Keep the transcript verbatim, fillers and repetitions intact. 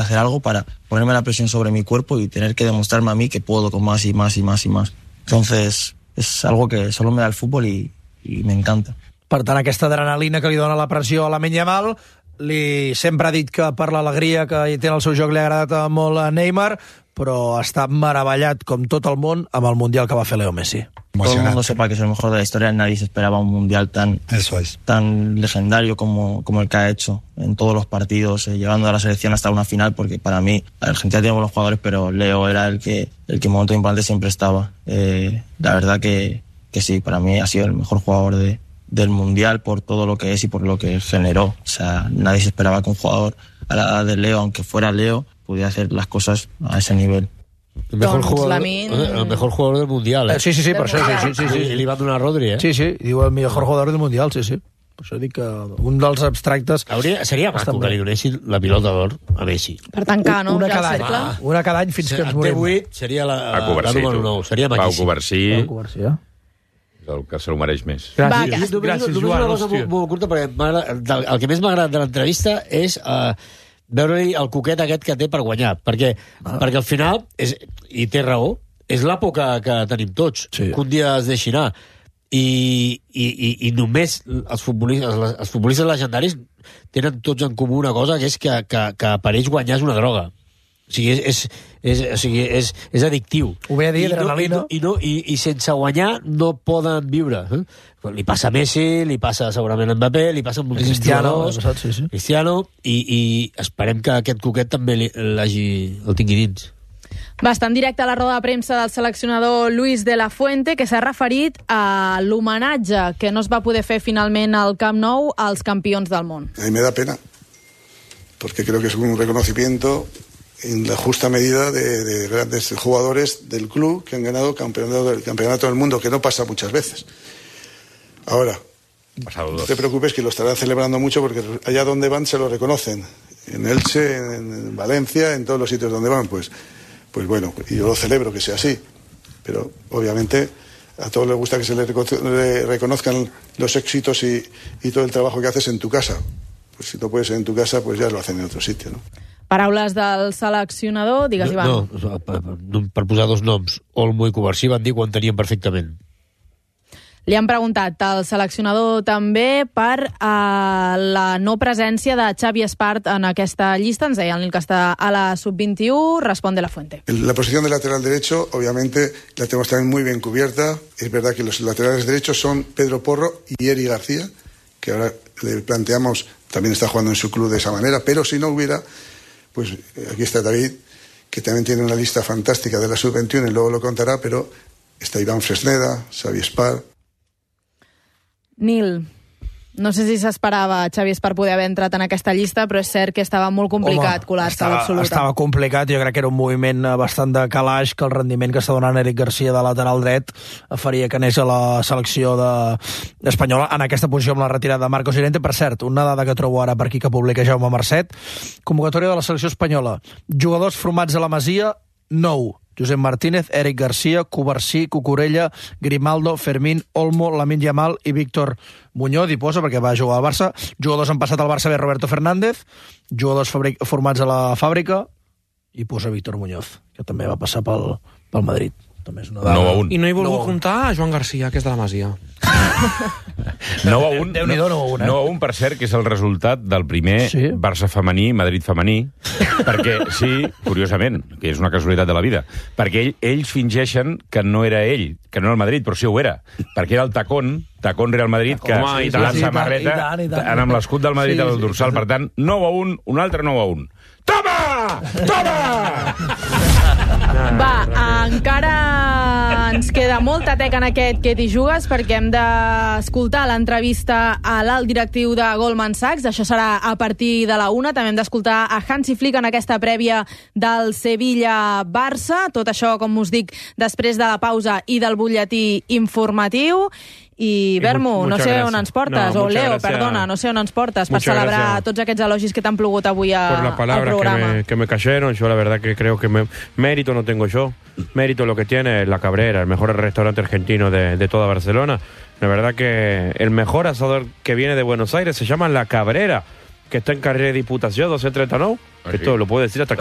hacer algo para ponerme la presión sobre mi cuerpo y tener que demostrarme a mí que puedo con más y más y más y más. Entonces es algo que solo me da el fútbol y, y me encanta. Per tant, aquesta adrenalina que li dona la pressió a Lamine Yamal, li sempre ha dit que per l'alegria que hi té en el seu joc li ha agradat molt a Neymar, però està meravellat, com tot el món, amb el Mundial que va fer Leo Messi. Todo el mundo sepa que es el mejor de la historia, nadie se esperaba un Mundial tan, Eso es. tan legendario como, como el que ha hecho en todos los partidos, eh, llegando a la selección hasta una final, porque para mí, Argentina tiene buenos jugadores, pero Leo era el que, el que en momentos importantes siempre estaba. Eh, la verdad que, que sí, para mí ha sido el mejor jugador de del Mundial por todo lo que es y por lo que generó. O sea, nadie se esperaba que un jugador a la edad de Leo, aunque fuera Leo, pudiera hacer las cosas a ese nivel. El mejor, Doncs jugador, Lamine... el mejor jugador del Mundial, eh? Eh, sí, sí, sí, per això, sí, sí, sí, sí. I li va donar a Rodri, eh? Sí, sí, diu el millor jugador del Mundial, sí, sí. Per això dic que un dels abstractes... Hauria, seria maco que li donessin la pilota d'or a Messi. Per tancar, no? Una Ja el cada any, cercle. ah. una cada any fins que ens En té morim. vuit, seria la, Pau Covarsí, la número tu. nou. Seria Pau maquíssim. Covarsí, Pau Covarsí, eh? el que se lo mereix més. Va, Gràcies, que- gràcies, només Joan. una cosa Hòstia. molt, molt curta, perquè m'agrada- del- el que més m'ha agradat de l'entrevista és uh, veure-li el coquet aquest que té per guanyar, perquè, ah. perquè al final, és, i té raó, és la por que, que tenim tots, Sí. que un dia es deixi anar. I, i, i, i només els futbolistes, els futbolistes legendaris tenen tots en comú una cosa, que és que, que, que per ells guanyar és una droga. O sigui, és, és, és, o sigui, és, és addictiu. Ho ve a dir, I no, i, adrenalina. no, i, no, i, I sense guanyar no poden viure. Eh? Li passa a Messi, li passa segurament a Mbappé, li passa a moltíssims Cristiano, jugadors, l'ha passat, sí, sí. Cristiano, i, i esperem que aquest coquet també li- l'hagi el tingui dins. Bastant directe a la roda de premsa del seleccionador Luis de la Fuente, que s'ha referit a l'homenatge que no es va poder fer finalment al Camp Nou als campions del món. A mí me da pena, porque creo que es un reconocimiento en la justa medida de, de grandes jugadores del club que han ganado campeonato del campeonato del mundo, que no pasa muchas veces. Ahora, Pasado no dos. te preocupes que lo estarán celebrando mucho porque allá donde van se lo reconocen. En Elche, en, en Valencia, en todos los sitios donde van, pues, pues bueno, y yo lo celebro que sea así. Pero obviamente a todos les gusta que se les reco- le reconozcan los éxitos y, y todo el trabajo que haces en tu casa. Pues si no puedes ser en tu casa, pues ya lo hacen en otro sitio, ¿no? Paraules del seleccionador, digues, Ivan. No, no, per, per, per posar dos noms, Olmo i Covarsí van dir que ho entenien perfectament. Li han preguntat al seleccionador també per uh, la no presència de Xavi Espart en aquesta llista. Ens deia el Nil que està a la sub veintiuno. Responde la Fuente. La posición de lateral derecho, obviamente, la tenemos también muy bien cubierta. Es verdad que los laterales derechos son Pedro Porro y Eri García, que ahora le planteamos, también está jugando en su club de esa manera, pero si no hubiera, pues aquí está David, que también tiene una lista fantástica de la sub veintiuno y luego lo contará, pero está Iván Fresneda, Xavi Espart. Nil, no sé si s'esperava Xavi Espart poder haver entrat en aquesta llista, però és cert que estava molt complicat colar-se a estava, l'absoluta. estava complicat, jo crec que era un moviment eh, bastant de calaix, que el rendiment que està donant Eric Garcia de lateral dret faria que anés a la selecció de... espanyola en aquesta posició amb la retirada de Marcos Llorente. Per cert, una dada que trobo ara per aquí que publica Jaume Marcet, convocatòria de la selecció espanyola, jugadors formats a la Masia, nou. Josep Martínez, Eric Garcia, Covarsí, Cucurella, Grimaldo, Fermín, Olmo, Lamine Yamal i Víctor Muñoz, i posa perquè va jugar al Barça. Jugadors han passat al Barça bé, Roberto Fernández, jugadors fabric, formats a la fàbrica, i posa Víctor Muñoz, que també va passar pel, pel Madrid. També és una dada. nou a un. I no hi volgut No. comptar a Joan Garcia, que és de la Masia. nou a un. Déu-n'hi-do, nou a un, eh? nou a un, per cert, que és el resultat del primer Sí. Barça femení, Madrid femení, perquè, sí, curiosament, que és una casualitat de la vida, perquè ell, ells fingeixen que no era ell, que no era el Madrid, però sí ho era, perquè era el tacón, tacón Real Madrid, que Home, i tant, la i tant, samarreta i tant, i tant. anant amb l'escut del Madrid Sí, al sí, dorsal, sí. per tant, nou a un, un altre nou a un. Toma! Toma! Va, encara ens queda molta teca en aquest que t'hi jugues, perquè hem d'escoltar l'entrevista a l'alt directiu de Goldman Sachs. Això serà a partir de la una. També hem d'escoltar a Hansi Flick en aquesta prèvia del Sevilla-Barça. Tot això, com us dic, després de la pausa i del butlletí informatiu. I, Bermo, no muchas sé gracias. on ens portes, No, o muchas Leo, gracias. perdona, no sé on ens portes per Muchas celebrar gracias. tots aquests elogis que t'han plogut avui a, Por las al palabras que programa. me, que me cayeron, yo la verdad que creo que me- mérito no tengo yo, mérito lo que tiene La Cabrera, el mejor restaurante argentino de, de toda Barcelona. La verdad que el mejor asador que viene de Buenos Aires se llama La Cabrera. que está en carrera de diputació dos cents trenta-nou, Ah, esto sí? lo puede decir hasta